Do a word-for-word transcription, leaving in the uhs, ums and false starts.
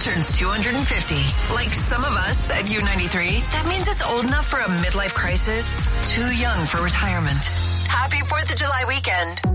turns two hundred fifty. Like some of us at U ninety-three, that means it's old enough for a midlife crisis, too young for retirement. Happy fourth of July weekend.